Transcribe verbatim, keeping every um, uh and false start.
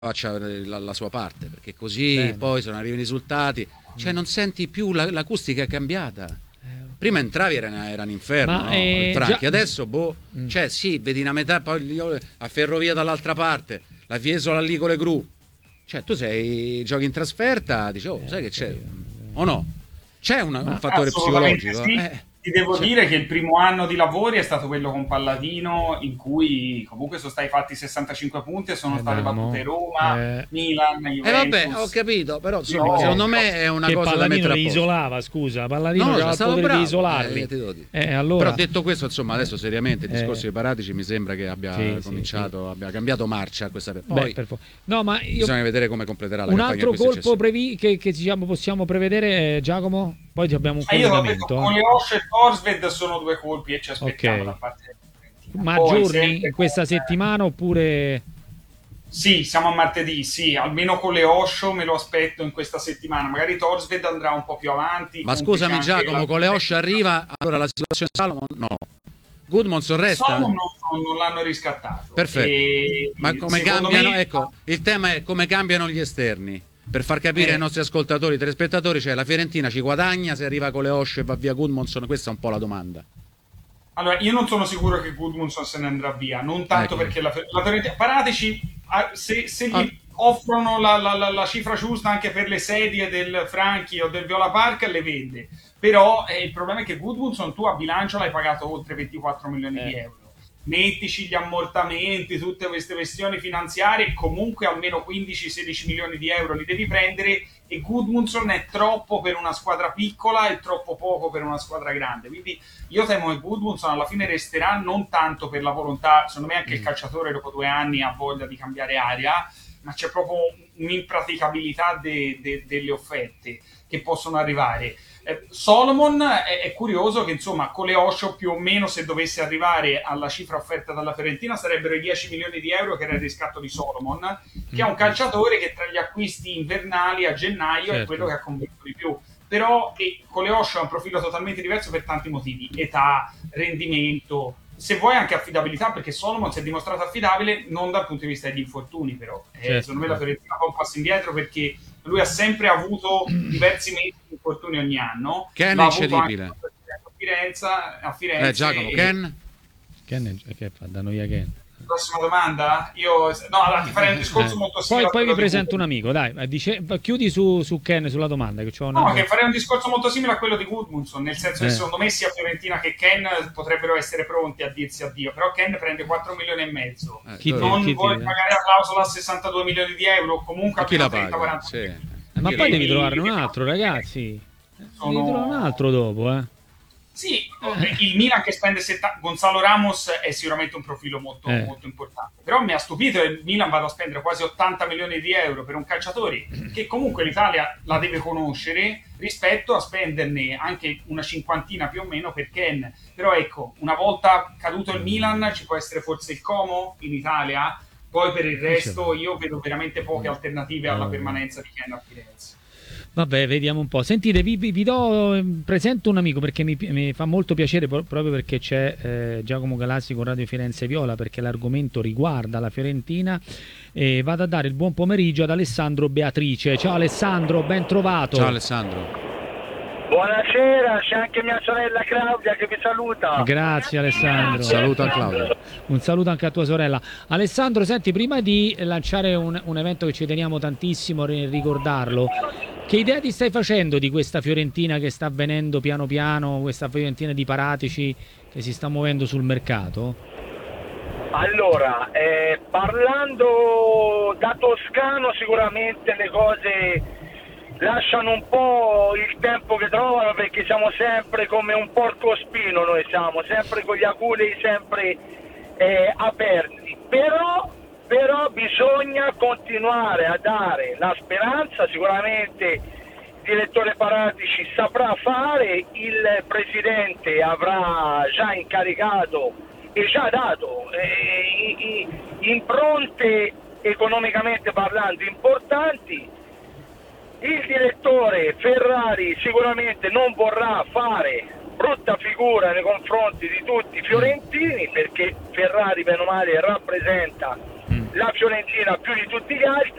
faccia la, la sua parte, perché così Bene. poi sono arrivati i risultati, cioè non senti più la, l'acustica è cambiata. Prima entravi era, era un inferno, Ma, no? eh, Franchi. già- Adesso boh, Mm. cioè sì, vedi una metà, poi io- a Ferrovia dall'altra parte, la Fiesola lì con le gru. Cioè tu sei giochi in trasferta, dici, oh, sai che c'è? O no? C'è una- un fattore Assolutamente psicologico? sì. Eh. Ti devo Cioè- dire che il primo anno di lavori è stato quello con Palladino, in cui comunque sono stati fatti sessantacinque punti e sono Eh, state Damo. battute Roma, Eh. Milan, Eh Juventus. vabbè, ho capito, però insomma, No, secondo me è una che cosa da Palladino mettere a li posto. isolava, scusa, Palladino No, aveva è il stato potere bravo, di isolarli. eh, te devo dire. Eh, allora... Però detto questo, insomma, adesso seriamente il Eh. discorso dei Paratici mi sembra che abbia Sì, sì, cominciato, sì. abbia cambiato marcia questa per- Beh, poi per favore. No, ma io... bisogna vedere come completerà la un campagna altro acquisti colpo eccessivi. previ- che, che diciamo possiamo prevedere, eh, Giacomo? Poi ti abbiamo un Ma io l'ho detto, collegamento. con eh. le Osce e Torsved sono due colpi e ci aspettiamo Ok. da parte della Fiorentina. Ma Poi giorni sempre in questa con- settimana oppure... Sì, siamo a martedì, sì, almeno con le Osho me lo aspetto in questa settimana. Magari Torsved andrà un po' più avanti. Ma complice scusami anche Giacomo, la- con le Osce arriva, allora la situazione Salomon no. Goodmanson resta? Solomon non, non l'hanno riscattato. Perfetto. E- Ma come secondo cambiano, me- ecco, il tema è come cambiano gli esterni. Per far capire Eh. ai nostri ascoltatori, telespettatori, cioè la Fiorentina ci guadagna se arriva con le Osce e va via Goodmanson, questa è un po' la domanda. Allora, io non sono sicuro che Goodmanson se ne andrà via, non tanto Ecco. perché la, la Fiorentina... Paratici, ah, se, se gli Ah. offrono la, la- la- la cifra giusta anche per le sedie del Franchi o del Viola Park, le vende. Però eh, il problema è che Goodmanson tu a bilancio l'hai pagato oltre ventiquattro milioni Eh. di euro. Mettici gli ammortamenti, tutte queste questioni finanziarie, comunque almeno quindici sedici milioni di euro li devi prendere e Goodmanson è troppo per una squadra piccola e troppo poco per una squadra grande. Quindi io temo che Goodmanson alla fine resterà non tanto per la volontà, secondo me anche il calciatore dopo due anni ha voglia di cambiare aria, ma c'è proprio un'impraticabilità de- de- delle offerte che possono arrivare. Eh, Solomon è, è curioso che insomma con le Osho più o meno se dovesse arrivare alla cifra offerta dalla Fiorentina sarebbero i dieci milioni di euro che era il riscatto di Solomon, che è un calciatore che tra gli acquisti invernali a gennaio è Certo. quello che ha convinto di più. Però eh, con le Osho ha un profilo totalmente diverso per tanti motivi: età, rendimento, se vuoi anche affidabilità, perché Solomon si è dimostrato affidabile non dal punto di vista degli infortuni, però eh, Certo. secondo me la Fiorentina fa un passo indietro perché lui ha sempre avuto diversi mesi di infortuni ogni anno. Ken L'ha è avuto anche incedibile. a Firenze, a Firenze Eh, Giacomo, e- Ken? Ken, che fa? Da noia Ken. Prossima domanda? Io no, allora ti farei un discorso Eh. molto simile Poi, a poi vi quello di presento un amico, dai, eh, dice, chiudi su, su Ken sulla domanda. Che c'ho una... No, che farei un discorso molto simile a quello di Goodmanson, nel senso Eh. che secondo me sia Fiorentina che Ken potrebbero essere pronti a dirsi addio, però Ken prende quattro milioni e mezzo. Eh, Chi dove- Non chi vuoi tira? pagare la clausola a sessantadue milioni di euro, comunque E chi la almeno trenta paga? quaranta Sì. milioni. Ma Chi poi la- devi trovarne un altro, ragazzi. Sono- Devi trovare un altro dopo, eh. Sì, il Milan che spende settanta Gonzalo Ramos è sicuramente un profilo molto, Eh. molto importante, però mi ha stupito che il Milan vada a spendere quasi ottanta milioni di euro per un calciatore che comunque l'Italia la deve conoscere rispetto a spenderne anche una cinquantina più o meno per Ken. Però ecco, una volta caduto il Milan ci può essere forse il Como in Italia, poi per il resto io vedo veramente poche alternative alla permanenza di Ken a Firenze. Vabbè, vediamo un po'. Sentite, vi, vi- vi do, eh, presento un amico perché mi, mi fa molto piacere pro- proprio perché c'è eh, Giacomo Galassi con Radio Firenze Viola, perché l'argomento riguarda la Fiorentina, e vado a dare il buon pomeriggio ad Alessandro Beatrice. Ciao Alessandro, ben trovato. Ciao Alessandro. Buonasera, c'è anche mia sorella Claudia che vi saluta. Grazie Alessandro. Saluto a Claudio. Un saluto anche a tua sorella. Alessandro, senti, prima di lanciare un, un evento che ci teniamo tantissimo a ricordarlo, che idea ti stai facendo di questa Fiorentina che sta avvenendo piano piano, questa Fiorentina di Paratici che si sta muovendo sul mercato? Allora, eh, parlando da toscano sicuramente le cose lasciano un po' il tempo che trovano, perché siamo sempre come un porcospino, noi siamo sempre con gli aculei sempre eh, aperti, però, però bisogna continuare a dare la speranza. Sicuramente il direttore Paratici saprà fare, il presidente avrà già incaricato e già dato eh, i- i- impronte economicamente parlando importanti. Il direttore Ferrari sicuramente non vorrà fare brutta figura nei confronti di tutti i fiorentini, perché Ferrari bene o male rappresenta la Fiorentina più di tutti gli altri.